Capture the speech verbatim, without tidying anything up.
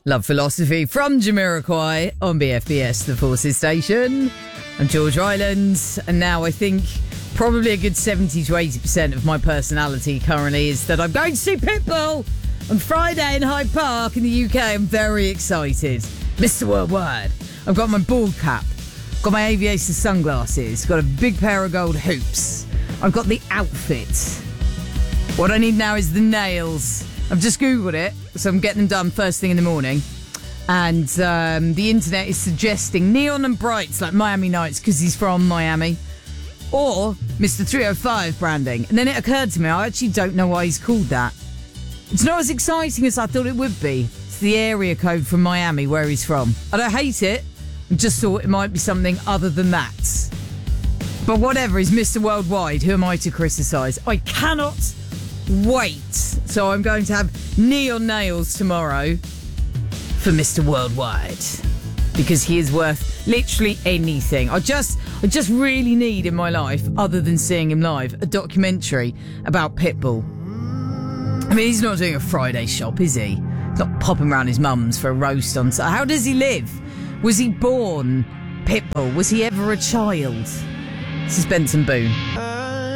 Love Philosophy from Jamiroquai on B F B S, the Forces Station. I'm George Ryland, and now I think probably a good seventy to eighty percent of my personality currently is that I'm going to see Pitbull on Friday in Hyde Park in the U K. I'm very excited. Mister Worldwide. I've got my bald cap, got my aviator sunglasses, got a big pair of gold hoops. I've got the outfit. What I need now is the nails. I've just Googled it, so I'm getting them done first thing in the morning. And um, the internet is suggesting neon and brights like Miami Nights because he's from Miami. Or Mister three oh five branding. And then it occurred to me, I actually don't know why he's called that. It's not as exciting as I thought it would be. It's the area code from Miami, where he's from. I don't hate it. I just thought it might be something other than that. But whatever, he's Mister Worldwide. Who am I to criticise? I cannot wait. So I'm going to have neon nails tomorrow for Mister Worldwide, because he is worth literally anything. I just I just really need in my life, other than seeing him live, a documentary about Pitbull. I mean, he's not doing a Friday shop, is he? He's not popping around his mum's for a roast on... How does he live? Was he born Pitbull? Was he ever a child? This is Benson Boone.